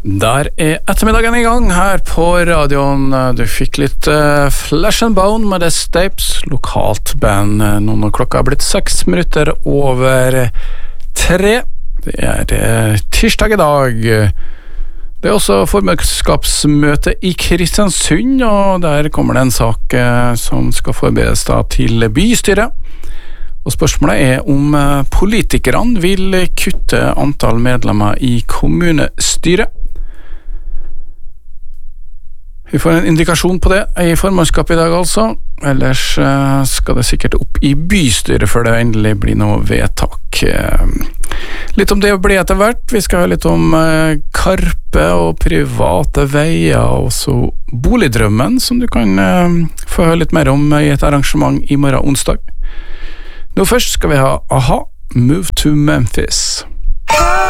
Der ettermiddagen I gang her på radioen. Du fikk litt Flesh and Bone med The Stapes, lokalt band. Nå når klokka blitt 6 minutter over 3. Det tirsdag I dag. Det også formannskapsmøte I Kristiansund, og der kommer det en sak som skal forberedes da til bystyret. Og spørsmålet om politikerne vil kutte antall medlemmer I kommunestyret. Vi får en indikasjon på det I formannskapet I dag altså. Ellers skal det sikkert opp I bystyret før det endelig blir noe vedtak. Litt om det å bli etter hvert. Vi skal høre litt om Karpe og private veier, og også boligdrømmen, som du kan få høre litt mer om I et arrangement I morgen onsdag. Nå først skal vi ha A-ha, Move to Memphis.